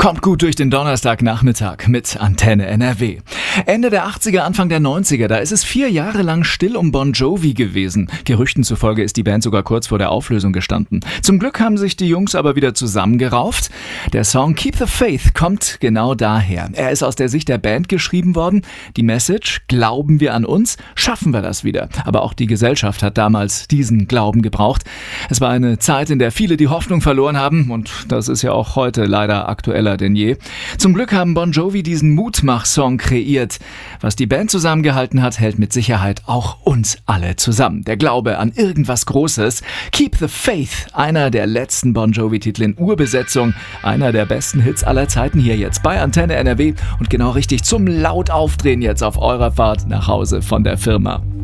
Kommt gut durch den Donnerstagnachmittag mit Antenne NRW. Ende der 80er, Anfang der 90er, da ist es 4 Jahre lang still um Bon Jovi gewesen. Gerüchten zufolge ist die Band sogar kurz vor der Auflösung gestanden. Zum Glück haben sich die Jungs aber wieder zusammengerauft. Der Song Keep the Faith kommt genau daher. Er ist aus der Sicht der Band geschrieben worden. Die Message: Glauben wir an uns, schaffen wir das wieder. Aber auch die Gesellschaft hat damals diesen Glauben gebraucht. Es war eine Zeit, in der viele die Hoffnung verloren haben, und das ist ja auch heute leider aktueller denn je. Zum Glück haben Bon Jovi diesen Mutmach-Song kreiert. Was die Band zusammengehalten hat, hält mit Sicherheit auch uns alle zusammen. Der Glaube an irgendwas Großes. Keep the Faith, einer der letzten Bon Jovi-Titel in Urbesetzung, einer der besten Hits aller Zeiten hier jetzt bei Antenne NRW und genau richtig zum laut aufdrehen jetzt auf eurer Fahrt nach Hause von der Firma.